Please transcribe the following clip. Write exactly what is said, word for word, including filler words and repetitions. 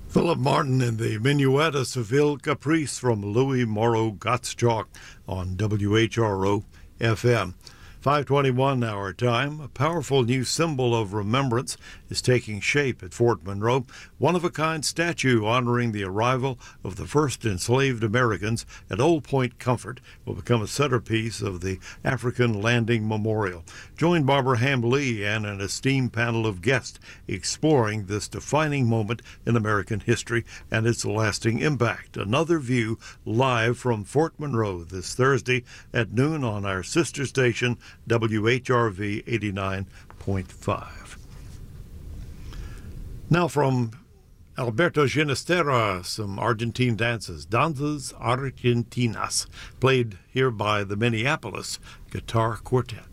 Philip Martin in the Minuet of Seville Caprice from Louis Moreau Gottschalk on W H R O F M. five twenty-one our time. A powerful new symbol of remembrance is taking shape at Fort Monroe. One-of-a-kind statue honoring the arrival of the first enslaved Americans at Old Point Comfort will become a centerpiece of the African Landing Memorial. Join Barbara Ham-Lee and an esteemed panel of guests exploring this defining moment in American history and its lasting impact. Another view live from Fort Monroe this Thursday at noon on our sister station, W H R V eighty-nine point five. Now from Alberto Ginastera, some Argentine dances, Danzas Argentinas, played here by the Minneapolis Guitar Quartet.